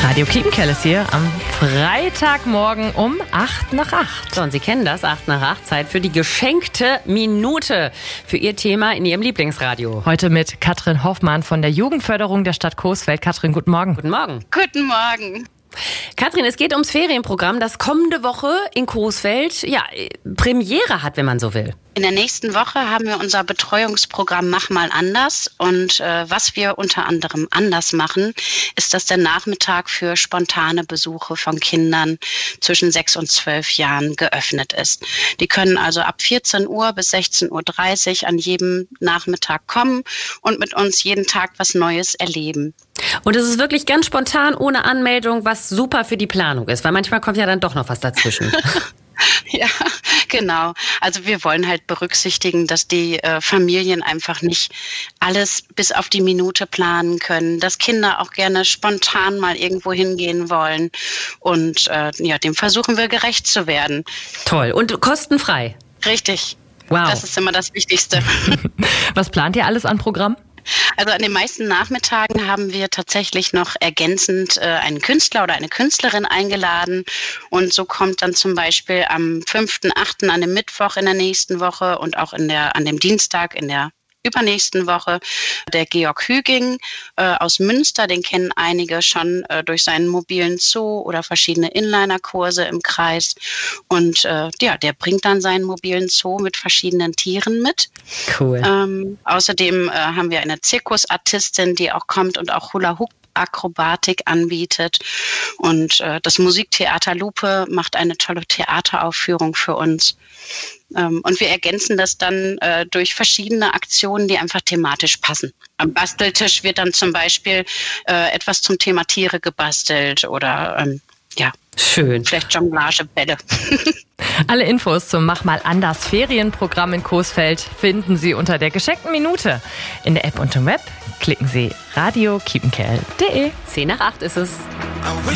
Radio Kiepenkerl ist hier am Freitagmorgen um 8:08. So, und Sie kennen das, 8:08, Zeit für die geschenkte Minute für Ihr Thema in Ihrem Lieblingsradio. Heute mit Katrin Hoffmann von der Jugendförderung der Stadt Coesfeld. Katrin, guten Morgen. Guten Morgen. Guten Morgen. Katrin, es geht ums Ferienprogramm, das kommende Woche in Coesfeld Premiere hat, wenn man so will. In der nächsten Woche haben wir unser Betreuungsprogramm Mach mal anders. Und was wir unter anderem anders machen, ist, dass der Nachmittag für spontane Besuche von Kindern zwischen 6 und 12 Jahren geöffnet ist. Die können also ab 14 Uhr bis 16:30 Uhr an jedem Nachmittag kommen und mit uns jeden Tag was Neues erleben. Und es ist wirklich ganz spontan, ohne Anmeldung, was super für die Planung ist, weil manchmal kommt ja dann doch noch was dazwischen. Ja, genau. Also wir wollen halt berücksichtigen, dass die Familien einfach nicht alles bis auf die Minute planen können, dass Kinder auch gerne spontan mal irgendwo hingehen wollen und dem versuchen wir gerecht zu werden. Toll. Und kostenfrei. Richtig. Wow. Das ist immer das Wichtigste. Was plant ihr alles an Programm? Also an den meisten Nachmittagen haben wir tatsächlich noch ergänzend einen Künstler oder eine Künstlerin eingeladen. Und so kommt dann zum Beispiel am 5.8. an dem Mittwoch in der nächsten Woche und auch an dem Dienstag in der übernächsten Woche der Georg Hüging aus Münster. Den kennen einige schon durch seinen mobilen Zoo oder verschiedene Inliner-Kurse im Kreis. Und der bringt dann seinen mobilen Zoo mit verschiedenen Tieren mit. Cool. Außerdem haben wir eine Zirkusartistin, die auch kommt und auch Hula-Hoop-Akrobatik anbietet. Und das Musiktheater Lupe macht eine tolle Theateraufführung für uns. Und wir ergänzen das dann durch verschiedene Aktionen, die einfach thematisch passen. Am Basteltisch wird dann zum Beispiel etwas zum Thema Tiere gebastelt oder schön. Vielleicht Jonglagebälle. Alle Infos zum Mach mal anders Ferienprogramm in Coesfeld finden Sie unter der geschenkten Minute. In der App und im Web klicken Sie radiokiepenkerl.de. 10:08 ist es.